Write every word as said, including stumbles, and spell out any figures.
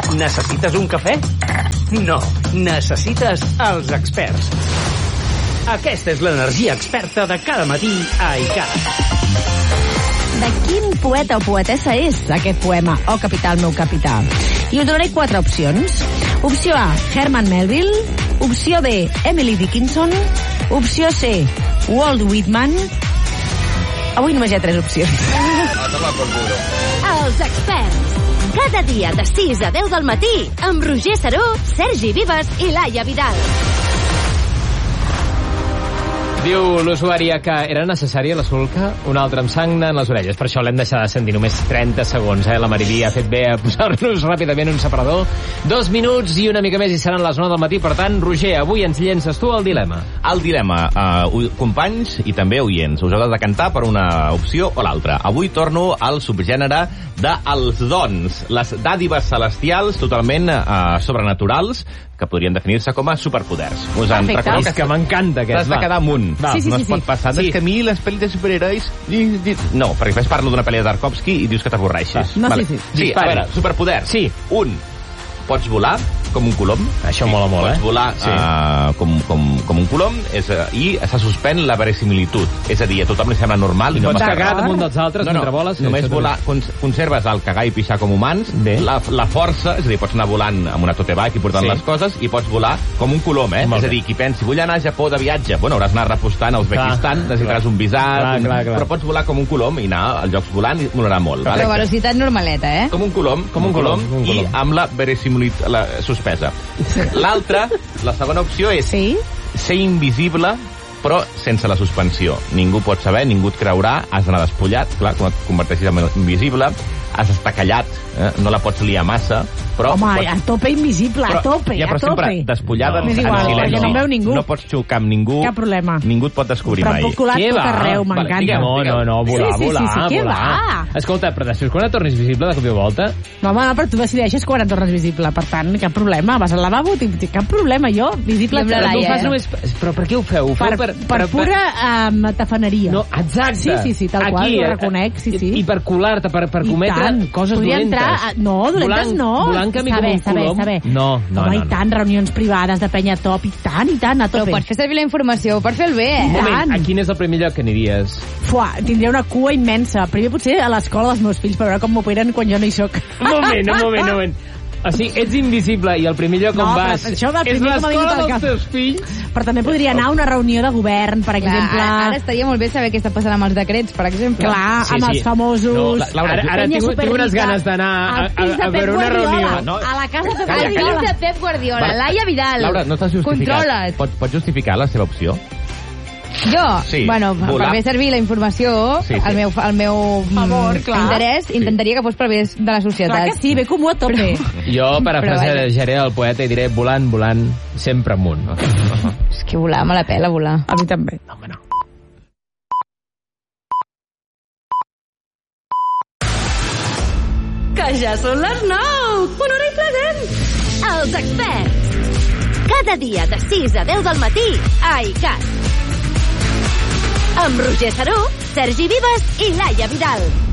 Necessites un cafè? No, necessites els experts. Aquesta és l'energia experta de cada matí a iCat. De quin poeta o poetessa és aquest poema, O capital, meu capital? I us donaré quatre opcions. Opció A, Herman Melville. Opció B, Emily Dickinson. Opció C, Walt Whitman. Avui només hi ha tres opcions. Els experts. Cada dia de sis a deu del matí amb Roger Saró, Sergi Vives i Laia Vidal. Diu l'usuària que era necessària la sulca, un altre amb sagna en les orelles. Per això l'hem deixat de sentir només trenta segons. Eh? La Mariví ha fet bé a posar-nos ràpidament un separador. Dos minuts i una mica més i seran les nou del matí. Per tant, Roger, avui ens llences tu el dilema. El dilema, uh, companys i també oients, us heu de decantar per una opció o l'altra. Avui torno al subgènere dels dons, les dàdives celestials totalment uh, sobrenaturals, que podrien definir-se com a superpoders. Us en recordeu que, que m'encanta aquest. T'has de quedar amunt. Va, sí, sí, no sí, es pot sí. passar. Sí. És que a mi les pel·lis de superherois... No, perquè després parlo d'una pel·li de Tarkovsky i dius que t'avorreixis. No, vale. sí, Sí, sí. a veure, superpoders. Sí. Un, pots volar com un colom. Això sí, mola molt, pots eh? Pots volar sí. uh, com, com, com un colom és, uh, i se suspèn la verisimilitud. És a dir, a tothom li sembla normal. I no pots passa cagar res. damunt dels altres no, no, mentre voles. Només sí, volar, cons conserves el cagar i pixar com humans. Bé. La, la força, és a dir, pots anar volant amb una tote bag i portant Sí. les coses i pots volar com un colom, eh? Molt és a bé. dir, qui pensi, vull anar a Japó de viatge, bueno, hauràs d'anar repostant a Uzbekistan, Clar, necessitaràs clar. un visat, Clar, un... clar, clar. però pots volar com un colom i anar als llocs volant i molarà molt. Però vale? velocitat normaleta, eh? Com un colom, com un colom, com un i colom. amb la verisimilitat la, suspesa. L'altra, la segona opció és Sí? ser invisible però sense la suspensió. Ningú pot saber, ningú et creurà, has d'anar despullat, clar, quan et converteixis en invisible, has d'estar callat, eh? No la pots liar massa, però... Home, pots... a tope invisible, a tope, ja, a però sempre tope. despullada No. en, M'és en igual, silenci. perquè no em veu ningú. No pots xocar amb ningú. Cap problema. Ningú et pot descobrir Però mai. puc colar Què tot va? arreu, Vale, m'encanta. digue'm. No, no, no, volar, Sí, sí, sí, volar, sí, què volar. va? Escolta, però després quan et tornis visible de cop i volta... No, home, no, però tu decideixes quan et tornes visible. Per tant, cap problema. Vas al lavabo, tinc, tinc cap problema. Jo, visible... I amb la tu Laia, fas eh? només Però per què ho feu? Ho per, feu per, per pura um, tafaneria. No, exacte. Sí, sí, sí, tal Aquí, qual, ho eh, reconec, sí, sí. I, i per colar-te, per, per I cometre tant. coses Podria dolentes. entrar... a- No, dolentes volant, no. Volant camí com saber, un saber, colom. saber. No, no, Home, no. i tant, reunions privades de penya top, i tant, i tant, a Però tope. pots fer servir la informació per fer el bé, Un eh? moment, tant. a quin és el primer lloc que aniries? Fuà, tindria una cua immensa. Primer potser a l'escola dels meus fills, per veure com m'operen quan jo no hi soc. Un moment, un moment, un moment. O sigui, ets invisible i el primer lloc No, on però vas això va és primer que m'ha vingut l'escola al dels cap. teus fills? Però també podria anar a una reunió de govern, per Clar, exemple. ara, ara estaria molt bé saber què està passant amb els decrets, per exemple. Clar, Sí, amb sí. els famosos... No, la- Laura, ara, ara Penya tinc, tinc unes superrica, ganes d'anar a, al a, pis de a Pep veure una Guardiola, reunió. No. A la casa de Pep Calla, El calla. fill Guardiola. de Pep Guardiola, Vale. Laia Vidal. Laura, no t'has justificat. Controla't. Pots, pots justificar la seva opció? Jo? Sí, Bueno, per volar. fer servir la informació, Sí, sí. el meu, el meu Favor, mm, clar. interès, intentaria que fos per bé de la societat. Clar que sí, ve comú a tope. Jo parafrasejaré el poeta i diré volant, volant, sempre amunt. És que volar me la pela, volar. A mi també. No, home, no. Que ja són les nou! Una hora i present! Els experts. Cada dia de sis a deu del matí a iCat. Amb Roger Saró, Sergi Vives i Laia Vidal.